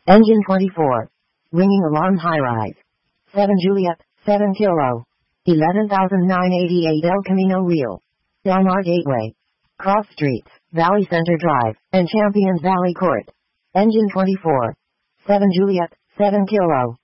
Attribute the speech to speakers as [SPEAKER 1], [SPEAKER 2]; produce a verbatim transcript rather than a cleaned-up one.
[SPEAKER 1] Engine twenty-four. Ringing alarm high-rise. seven Juliet, seven Kilo. eleven thousand nine hundred eighty-eight El Camino Real. Del Mar Gateway. Cross Streets, Valley Center Drive, and Champions Valley Court. Engine twenty-four. seven Juliet, seven Kilo.